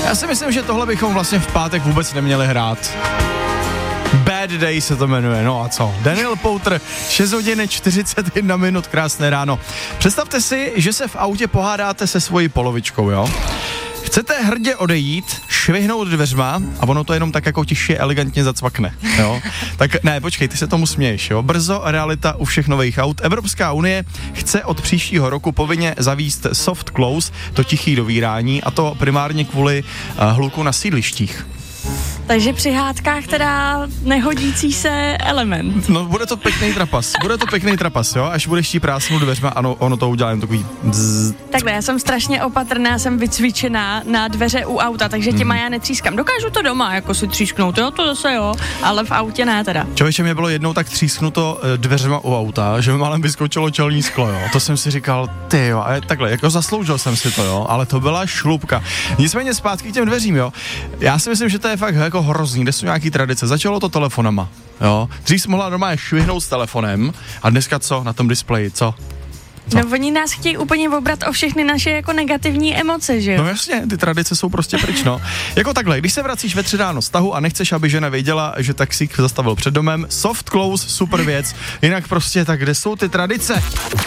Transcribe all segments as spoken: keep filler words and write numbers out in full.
Já si myslím, že tohle bychom vlastně v pátek vůbec neměli hrát. Bad Day se to jmenuje, no a co? Daniel Powter, šest hodin čtyřicet jedna minut, krásné ráno. Představte si, že se v autě pohádáte se svojí polovičkou, jo? Chcete hrdě odejít, švihnout dveřma a ono to jenom tak jako tiše elegantně zacvakne, jo? Tak ne, počkej, ty se tomu směješ, jo? Brzo realita u všech nových aut. Evropská unie chce od příštího roku povinně zavíst soft close, to tichý dovírání, a to primárně kvůli uh, hluku na sídlištích. Takže při hádkách teda nehodící se element. No, bude to pěkný trapas, bude to pěkný trapas, jo, až budeš chtít prásnout dveřma, ano, ono to udělá jen takový bzz. Takhle, já jsem strašně opatrná, jsem vycvičená na dveře u auta, takže těma já netřískám. Dokážu to doma, jako si třísknout, jo, to zase jo, ale v autě ne teda. Člověče, mě bylo jednou tak třísknuto dveřma u auta, že mi málem vyskočilo čelní sklo, jo, to jsem si říkal, ty jo, a takhle, jako zasloužil jsem si to, jo, ale to byla šlupka. Nicméně zpátky k těm dveřím, jo, já si myslím, že to je fakt jako hrozný, kde jsou nějaký tradice, začalo to telefonama, jo, dřív jsi mohla normálně švihnout s telefonem a dneska co, na tom displeji, co? Co? No oni nás chtějí úplně obrat o všechny naše jako negativní emoce, že jo? No jasně, ty tradice jsou prostě pryč, no. Jako takhle, když se vracíš ve tři ráno z tahu a nechceš, aby žena věděla, že taxík zastavil před domem, soft close, super věc, jinak prostě tak, kde jsou ty tradice?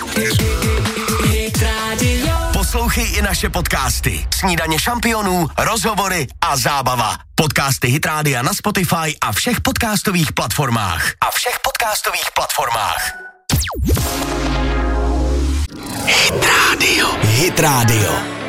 Poslouchej i naše podcasty. Snídaně šampionů, rozhovory a zábava. Podcasty Hit Rádia na Spotify a všech podcastových platformách. A všech podcastových platformách. Hit Radio. Hit Radio.